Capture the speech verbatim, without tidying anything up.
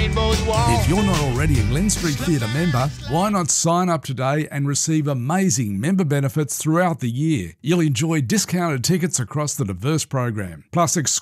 rainbow's wall. If you're not already a Glen Street Theatre member, why not sign up today and receive amazing member benefits throughout the year? You'll enjoy discounted tickets across the diverse program, plus exclusive